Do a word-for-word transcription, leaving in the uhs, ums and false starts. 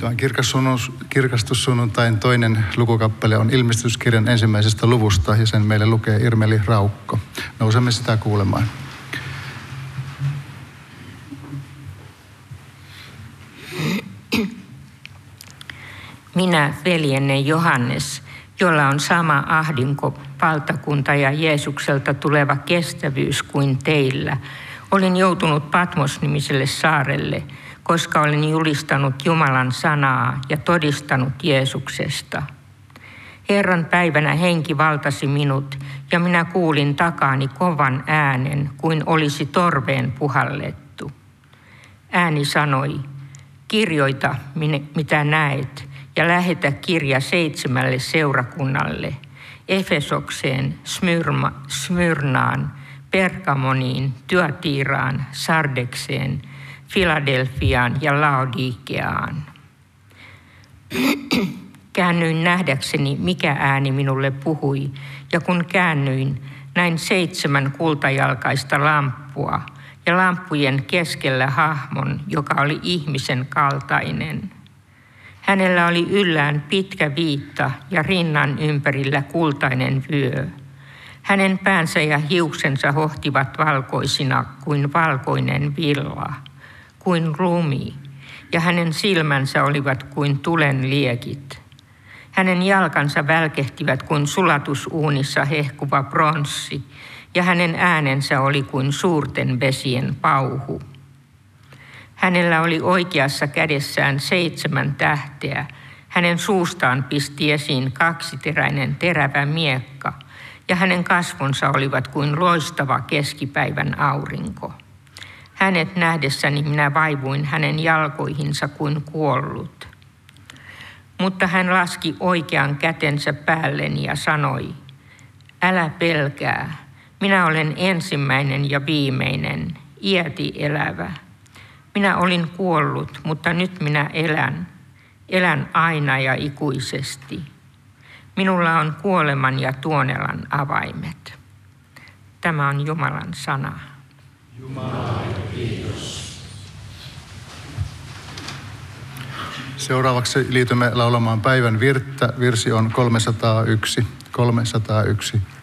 Tuon kirkastussunnuntain toinen lukukappale on ilmestyskirjan ensimmäisestä luvusta ja sen meille lukee Irmeli Raukko. Nousemme sitä kuulemaan. Minä, veljenne Johannes, jolla on sama ahdinko, valtakunta ja Jeesukselta tuleva kestävyys kuin teillä, olin joutunut Patmos-nimiselle saarelle, koska olin julistanut Jumalan sanaa ja todistanut Jeesuksesta. Herran päivänä henki valtasi minut ja minä kuulin takaani kovan äänen, kuin olisi torveen puhallettu. Ääni sanoi, kirjoita mitä näet ja lähetä kirja seitsemälle seurakunnalle, Efesokseen, Smyrma, Smyrnaan, Pergamoniin, Tyatiiraan, Sardekseen, Filadelfiaan ja Laodikeaan. Käännyin nähdäkseni, mikä ääni minulle puhui, ja kun käännyin, näin seitsemän kultajalkaista lamppua ja lamppujen keskellä hahmon, joka oli ihmisen kaltainen. Hänellä oli yllään pitkä viitta ja rinnan ympärillä kultainen vyö. Hänen päänsä ja hiuksensa hohtivat valkoisina kuin valkoinen villa, kuin lumi, ja hänen silmänsä olivat kuin tulen liekit. Hänen jalkansa välkehtivät kuin sulatusuunissa hehkuva pronssi, ja hänen äänensä oli kuin suurten vesien pauhu. Hänellä oli oikeassa kädessään seitsemän tähteä. Hänen suustaan pisti esiin kaksiteräinen terävä miekka, ja hänen kasvonsa olivat kuin loistava keskipäivän aurinko. Hänet nähdessäni minä vaivuin hänen jalkoihinsa kuin kuollut. Mutta hän laski oikean kätensä päälleni ja sanoi, älä pelkää, minä olen ensimmäinen ja viimeinen, iäti elävä. Minä olin kuollut, mutta nyt minä elän. Elän aina ja ikuisesti. Minulla on kuoleman ja tuonelan avaimet. Tämä on Jumalan sana. Jumala, kiitos. Seuraavaksi liitymme laulamaan päivän virttä. Virsi on kolmesataayksi. kolmesataayksi.